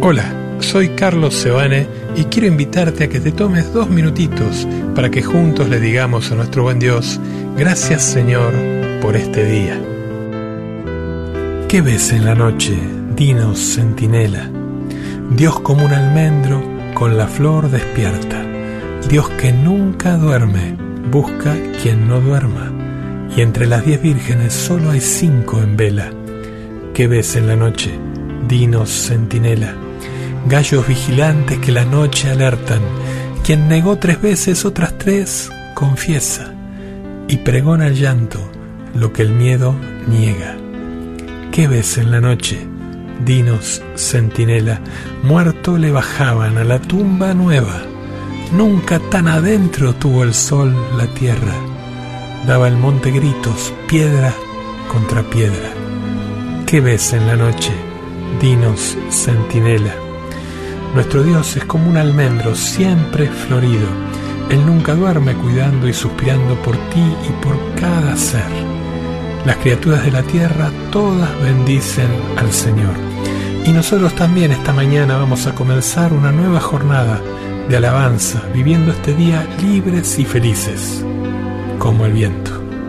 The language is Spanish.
Hola, soy Carlos Sebane y quiero invitarte a que te tomes 2 minutitos para que juntos le digamos a nuestro buen Dios: gracias, Señor, por este día. ¿Qué ves en la noche? Dinos, centinela. Dios como un almendro con la flor despierta. Dios que nunca duerme, busca quien no duerma. Y entre las 10 vírgenes solo hay 5 en vela. ¿Qué ves en la noche? Dinos, centinela. Gallos vigilantes que la noche alertan. Quien negó 3 veces, otras 3 confiesa. Y pregona el llanto, lo que el miedo niega. ¿Qué ves en la noche? Dinos, centinela. Muerto le bajaban a la tumba nueva. Nunca tan adentro tuvo el sol la tierra. Daba el monte gritos, piedra contra piedra. ¿Qué ves en la noche? Dinos, centinela. Nuestro Dios es como un almendro siempre florido. Él nunca duerme cuidando y suspirando por ti y por cada ser. Las criaturas de la tierra todas bendicen al Señor. Y nosotros también esta mañana vamos a comenzar una nueva jornada de alabanza, viviendo este día libres y felices, como el viento.